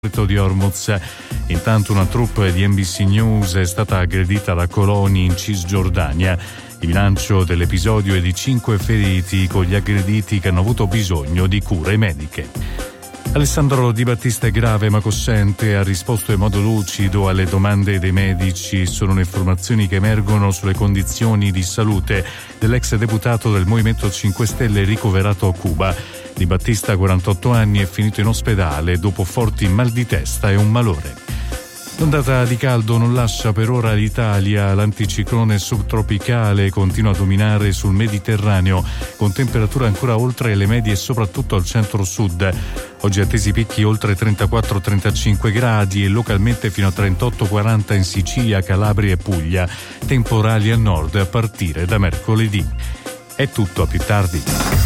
di Hormuz. Intanto una troupe di NBC News è stata aggredita da coloni in Cisgiordania. Il bilancio dell'episodio è di 5 feriti, con gli aggrediti che hanno avuto bisogno di cure mediche. Alessandro Di Battista è grave ma cosciente e ha risposto in modo lucido alle domande dei medici. Sono le informazioni che emergono sulle condizioni di salute dell'ex deputato del Movimento 5 Stelle ricoverato a Cuba. Di Battista, 48 anni, è finito in ospedale dopo forti mal di testa e un malore. L'ondata di caldo non lascia per ora l'Italia. L'anticiclone subtropicale continua a dominare sul Mediterraneo, con temperature ancora oltre le medie soprattutto al centro-sud. Oggi attesi picchi oltre 34-35 gradi e localmente fino a 38-40 in Sicilia, Calabria e Puglia. Temporali a nord a partire da mercoledì. È tutto, a più tardi.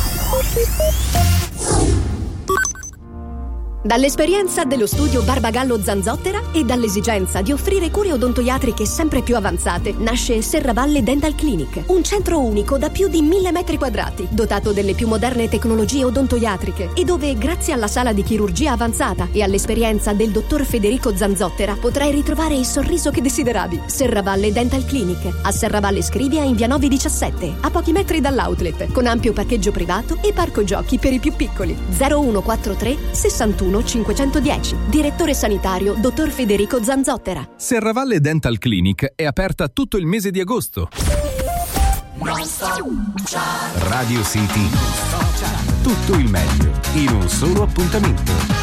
Dall'esperienza dello studio Barbagallo Zanzottera e dall'esigenza di offrire cure odontoiatriche sempre più avanzate nasce Serravalle Dental Clinic, un centro unico da più di 1000 metri quadrati, dotato delle più moderne tecnologie odontoiatriche e dove, grazie alla sala di chirurgia avanzata e all'esperienza del dottor Federico Zanzottera, potrai ritrovare il sorriso che desideravi. Serravalle Dental Clinic, a Serravalle Scrivia in via Novi 17, a pochi metri dall'outlet, con ampio parcheggio privato e parco giochi per i più piccoli. 0143 61 510. Direttore sanitario dottor Federico Zanzottera. Serravalle Dental Clinic è aperta tutto il mese di agosto. Radio City. Tutto il meglio in un solo appuntamento.